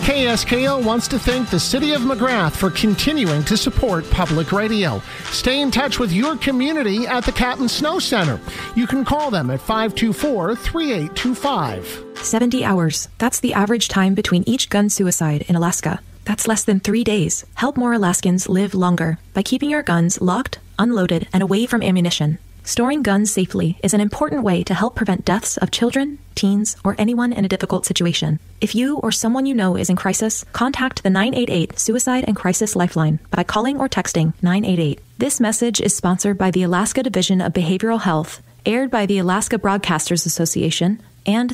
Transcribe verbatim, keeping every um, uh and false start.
K S K O wants to thank the City of McGrath for continuing to support public radio. Stay in touch with your community at the Captain Snow Center. You can call them at five two four, three eight two five. seventy hours. That's the average time between each gun suicide in Alaska. That's less than three days. Help more Alaskans live longer by keeping your guns locked, unloaded, and away from ammunition. Storing guns safely is an important way to help prevent deaths of children, teens, or anyone in a difficult situation. If you or someone you know is in crisis, contact the nine eight eight Suicide and Crisis Lifeline by calling or texting nine eight eight. This message is sponsored by the Alaska Division of Behavioral Health, aired by the Alaska Broadcasters Association, and